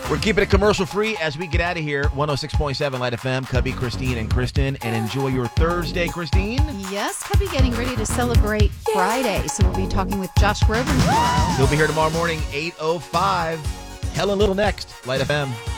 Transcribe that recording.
We're keeping it commercial free as we get out of here. 106.7 Light FM, Cubby, Christine, and Kristen. And enjoy your Thursday, Christine. Yes, Cubby getting ready to celebrate Friday. So we'll be talking with Josh Groban tomorrow. He'll be here tomorrow morning, 8:05. Helen Little next, Light FM.